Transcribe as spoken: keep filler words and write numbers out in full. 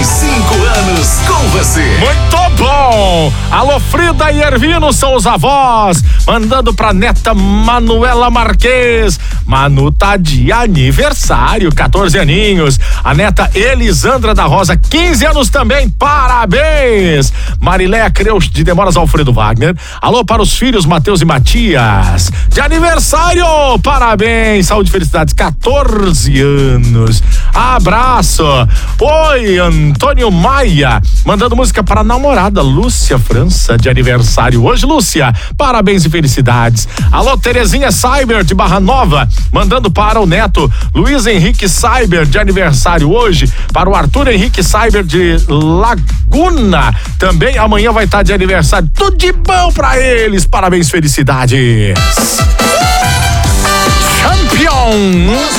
vinte e cinco anos com você. Muito bom! Alô, Frida e Ervino são os avós, mandando pra neta Manuela Marques. Manu tá de aniversário, catorze aninhos. A neta Elisandra da Rosa, quinze anos também, parabéns! Mariléia Creus de Demoras Alfredo Wagner. Alô para os filhos Matheus e Matias, de aniversário, parabéns, saúde e felicidades, catorze anos. Abraço. Oi, Antônio Maia, mandando música para a namorada Lúcia França, de aniversário hoje. Lúcia, parabéns e felicidades. Alô, Terezinha Cyber de Barra Nova, mandando para o neto Luiz Henrique Cyber, de aniversário hoje. Para o Arthur Henrique Cyber de Laguna, também amanhã vai estar de aniversário. Tudo de bom para eles, parabéns, felicidades. Champion.